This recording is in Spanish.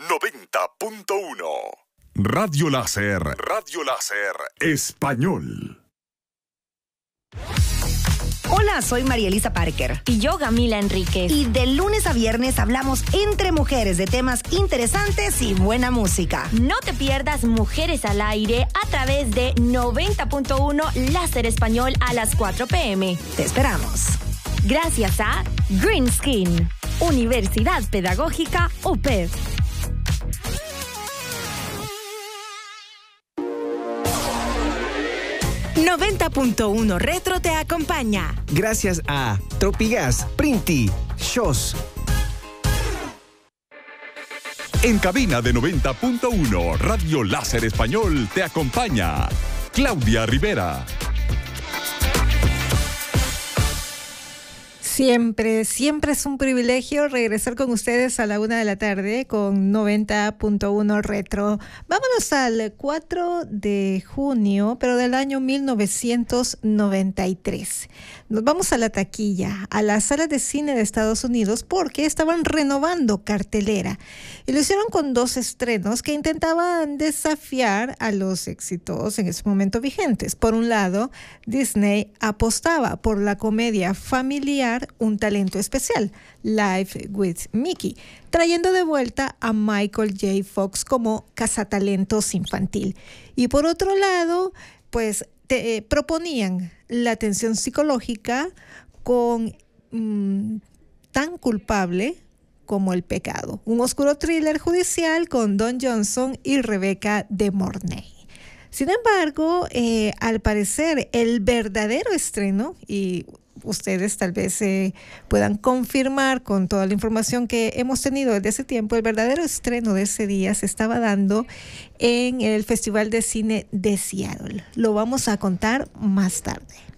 90.1. Radio Láser. Radio Láser Español. Hola, soy María Elisa Parker. Y yo, Camila Enríquez. Y de lunes a viernes hablamos entre mujeres de temas interesantes y buena música. No te pierdas Mujeres al Aire a través de 90.1 Láser Español a las 4 p.m. Te esperamos. Gracias a Green Skin, Universidad Pedagógica UPED. ...90.1 Retro te acompaña. Gracias a Tropigas, Printi, Shows. En cabina de 90.1 Radio Láser Español te acompaña Claudia Rivera. Siempre es un privilegio regresar con ustedes a la 1 de la tarde con 90.1 Retro. Vámonos al 4 de junio, pero del año 1993. Nos vamos a la taquilla, a la sala de cine de Estados Unidos, porque estaban renovando cartelera. Y lo hicieron con dos estrenos que intentaban desafiar a los éxitos en ese momento vigentes. Por un lado, Disney apostaba por la comedia familiar Un talento especial, Life with Mickey, trayendo de vuelta a Michael J. Fox como cazatalentos infantil. Y por otro lado, pues proponían la tensión psicológica con Tan culpable como el pecado, un oscuro thriller judicial con Don Johnson y Rebecca de Mornay. Sin embargo, al parecer, el verdadero estreno, y ustedes tal vez puedan confirmar con toda la información que hemos tenido desde ese tiempo, el verdadero estreno de ese día se estaba dando en el Festival de Cine de Seattle. Lo vamos a contar más tarde.